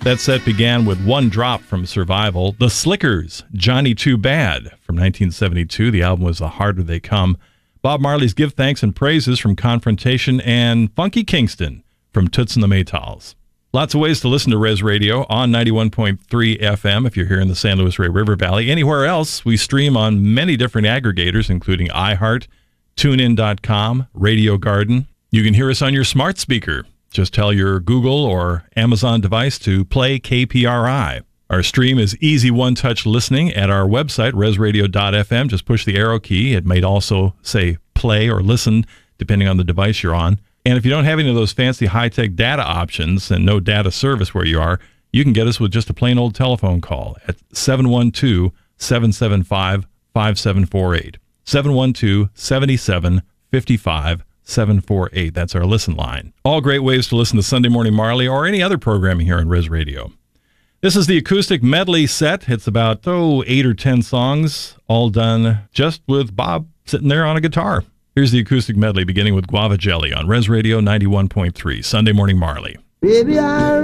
That set began with One Drop from Survival. The Slickers, Johnny Too Bad from 1972. The album was The Harder They Come. Bob Marley's Give Thanks and Praises from Confrontation, and Funky Kingston from Toots and the Maytals. Lots of ways to listen to Res Radio on 91.3 FM if you're here in the San Luis River Valley. Anywhere else, we stream on many different aggregators, including iHeart, TuneIn.com, Radio Garden. You can hear us on your smart speaker. Just tell your Google or Amazon device to play KPRI. Our stream is easy one-touch listening at our website, resradio.fm. Just push the arrow key. It may also say play or listen, depending on the device you're on. And if you don't have any of those fancy high-tech data options and no data service where you are, you can get us with just a plain old telephone call at 712-775-5748. 712-77-55-748. 748. That's our listen line. All great ways to listen to Sunday Morning Marley or any other programming here on Res Radio. This is the acoustic medley set. It's about, 8 or 10 songs, all done just with Bob sitting there on a guitar. Here's the acoustic medley beginning with Guava Jelly on Res Radio 91.3, Sunday Morning Marley. Baby, I